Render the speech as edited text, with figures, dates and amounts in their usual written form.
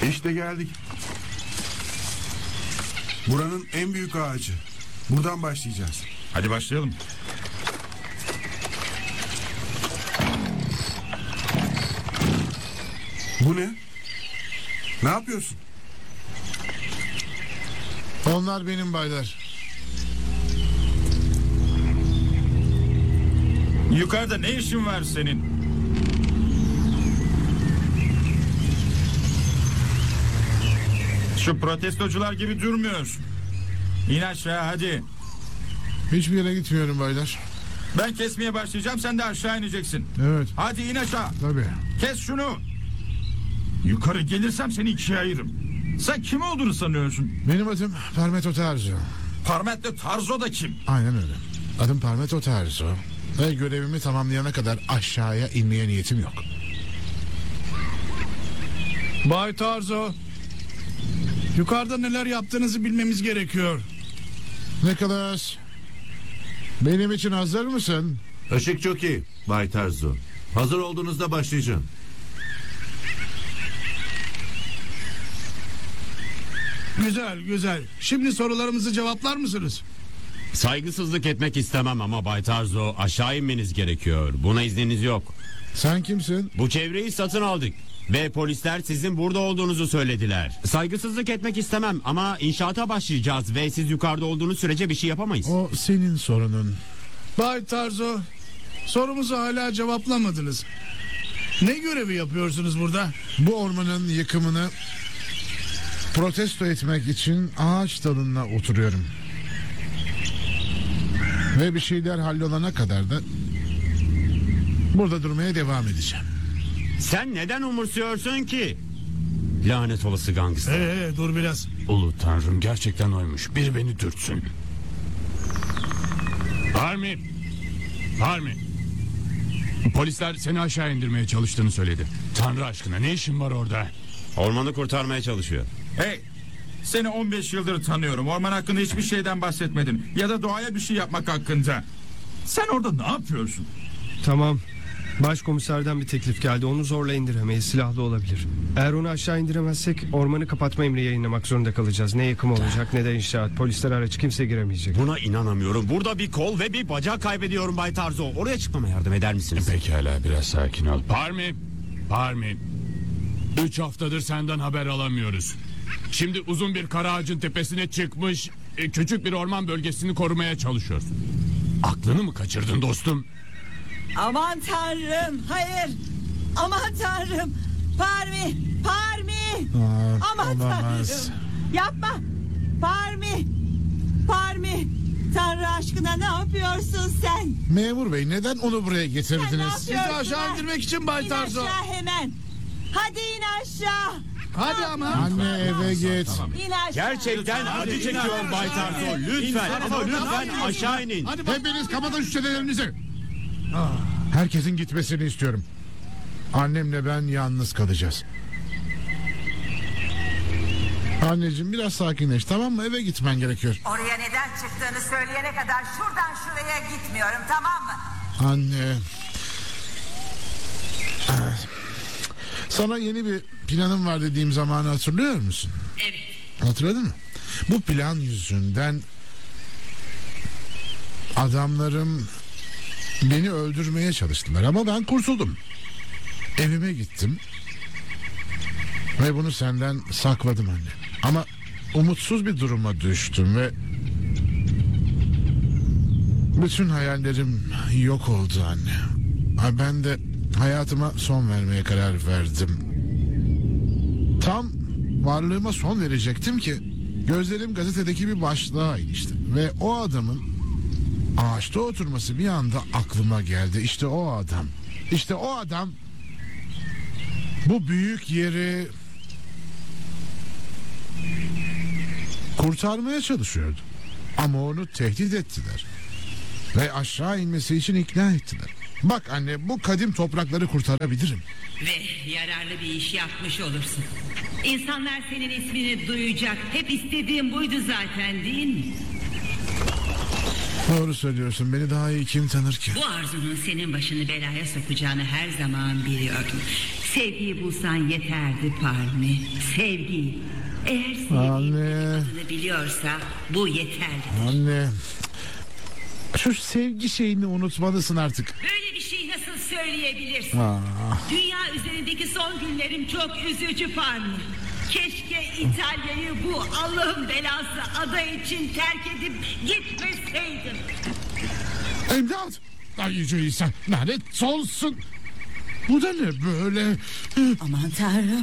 İşte geldik. Buranın en büyük ağacı. Buradan başlayacağız. Hadi başlayalım. Bu ne? Ne yapıyorsun? Onlar benim baylar. Yukarıda ne işin var senin? Şu protestocular gibi durmuyorsun. İn aşağı hadi. Hiçbir yere gitmiyorum baylar. Ben kesmeye başlayacağım, sen de aşağı ineceksin. Evet. Hadi in aşağı. Tabii. Kes şunu. Yukarı gelirsem seni ikiye ayırırım. Sen kim olduğunu sanıyorsun? Benim adım Parmetto Tarzo. Parmetto Tarzo da kim? Aynen öyle. Adım Parmetto Tarzo. Ve görevimi tamamlayana kadar aşağıya inmeye niyetim yok. Bay Tarzo, yukarıda neler yaptığınızı bilmemiz gerekiyor. Nicholas, benim için hazır mısın? Işık çok iyi Bay Tarzo. Hazır olduğunuzda başlayacağım. Güzel güzel. Şimdi sorularımızı cevaplar mısınız? Saygısızlık etmek istemem ama Bay Tarzo, aşağı inmeniz gerekiyor. Buna izniniz yok. Sen kimsin? Bu çevreyi satın aldık ve polisler sizin burada olduğunuzu söylediler. Saygısızlık etmek istemem ama inşaata başlayacağız ve siz yukarıda olduğunuz sürece bir şey yapamayız. O senin sorunun. Bay Tarzo, sorumuzu hala cevaplamadınız. Ne görevi yapıyorsunuz burada? Bu ormanın yıkımını protesto etmek için ağaç dalına oturuyorum. Ve bir şeyler hallolana kadar da burada durmaya devam edeceğim. Sen neden umursuyorsun ki? Lanet olası gangster. Dur biraz. Ulu Tanrım, gerçekten oymuş. Biri beni dürtsün. Harmi. Polisler seni aşağı indirmeye çalıştığını söyledi. Tanrı aşkına ne işin var orada? Ormanı kurtarmaya çalışıyor. Hey, seni 15 yıldır tanıyorum. Orman hakkında hiçbir şeyden bahsetmedin. Ya da doğaya bir şey yapmak hakkında. Sen orada ne yapıyorsun? Tamam. Başkomiserden bir teklif geldi. Onu zorla indiremeyiz. Silahlı olabilir. Eğer onu aşağı indiremezsek ormanı kapatma emri yayınlamak zorunda kalacağız. Ne yıkım olacak ne de inşaat. Polisler hariç kimse giremeyecek. Buna inanamıyorum. Burada bir kol ve bir bacak kaybediyorum Bay Tarzo. Oraya çıkmama yardım eder misiniz? Pekala, biraz sakin ol. Parmi. 3 haftadır senden haber alamıyoruz. Şimdi uzun bir kara ağacın tepesine çıkmış, küçük bir orman bölgesini korumaya çalışıyorsun. Aklını mı kaçırdın dostum? Aman tanrım, hayır. Aman tanrım. Parmi. Aman Olamaz. tanrım. Yapma. Parmi. Tanrı aşkına ne yapıyorsun sen? Memur bey, neden onu buraya Sen ne getirdiniz? yapıyorsun? Sizi aşağı ha? indirmek için Bay İn Tarzo. aşağı hemen. Hadi in aşağı. Hadi ama. Anne, eve git. İn aşağı. Gerçekten acı çekiyor Bay Tarzo. Lütfen ama lütfen aşağı inin. Hepiniz kapatın şu çenelerinizi. Herkesin gitmesini istiyorum. Annemle ben yalnız kalacağız. Anneciğim, biraz sakinleş, tamam mı? Eve gitmen gerekiyor. Oraya neden çıktığını söyleyene kadar şuradan şuraya gitmiyorum, tamam mı? Anne. Sana yeni bir planım var dediğim zamanı hatırlıyor musun? Evet. Hatırladın mı? Bu plan yüzünden adamlarım beni öldürmeye çalıştılar ama ben kurtuldum. Evime gittim ve bunu senden sakladım anne. Ama umutsuz bir duruma düştüm ve bütün hayallerim yok oldu anne. Ben de hayatıma son vermeye karar verdim. Tam varlığıma son verecektim ki gözlerim gazetedeki bir başlığa ilişti. Ve o adamın ağaçta oturması bir anda aklıma geldi. İşte o adam bu büyük yeri kurtarmaya çalışıyordu. Ama onu tehdit ettiler. Ve aşağı inmesi için ikna ettiler. Bak anne, bu kadim toprakları kurtarabilirim. Ve yararlı bir iş yapmış olursun. İnsanlar senin ismini duyacak. Hep istediğim buydu zaten, değil mi? Doğru söylüyorsun. Beni daha iyi kim tanır ki? Bu arzunun senin başını belaya sokacağını her zaman biliyordum. Sevgiyi bulsan yeterdi Parmi. Sevgi. Eğer sevginin Anne. adını biliyorsa bu yeterli. Anne. Şu sevgi şeyini unutmalısın artık. Böyle bir şey nasıl söyleyebilirsin? Dünya üzerindeki son günlerim çok üzücü Parmi. Keşke İtalya'yı bu Allah'ın belası ada için terk edip gitmeseydim. İmdat! Ay Yüce İsa, lanet olsun. Bu da ne böyle? Aman tanrım.